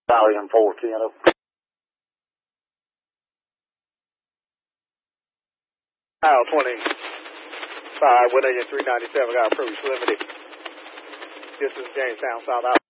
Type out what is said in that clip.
Stallion 410. Aisle 25, 1 397, got approach limited. This is Jamestown, South Alabama.